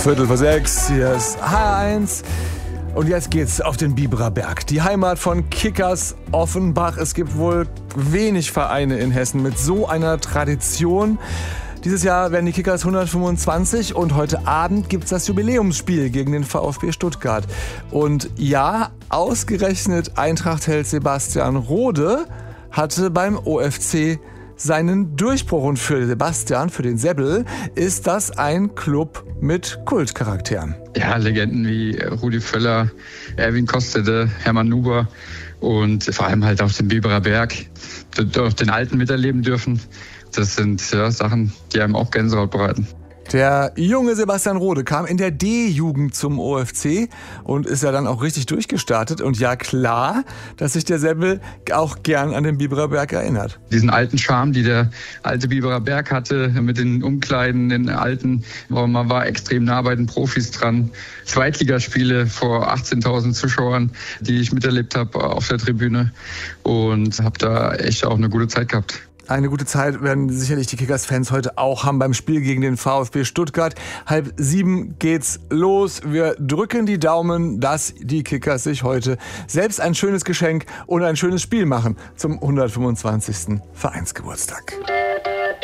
5:15, hier ist HR1. Und jetzt geht's auf den Biberer Berg, die Heimat von Kickers Offenbach. Es gibt wohl wenig Vereine in Hessen mit so einer Tradition. Dieses Jahr werden die Kickers 125 und heute Abend gibt's das Jubiläumsspiel gegen den VfB Stuttgart. Und ja, ausgerechnet Eintracht-Held Sebastian Rode hatte beim OFC seinen Durchbruch. Und für Sebastian, für den Sebbel, ist das ein Club mit Kultcharakteren. Ja, Legenden wie Rudi Völler, Erwin Kostede, Hermann Nuber und vor allem halt auf dem Biberer Berg, den Alten miterleben dürfen. Das sind Sachen, die einem auch Gänsehaut bereiten. Der junge Sebastian Rode kam in der D-Jugend zum OFC und ist ja dann auch richtig durchgestartet. Und ja, klar, dass sich der Sebbel auch gern an den Biberer Berg erinnert. Diesen alten Charme, die der alte Biberer Berg hatte, mit den Umkleiden, den alten, man war extrem nah bei den Profis dran. Zweitligaspiele vor 18.000 Zuschauern, die ich miterlebt habe auf der Tribüne, und habe da echt auch eine gute Zeit gehabt. Eine gute Zeit werden sicherlich die Kickers-Fans heute auch haben beim Spiel gegen den VfB Stuttgart. 6:30 geht's los. Wir drücken die Daumen, dass die Kickers sich heute selbst ein schönes Geschenk und ein schönes Spiel machen zum 125. Vereinsgeburtstag.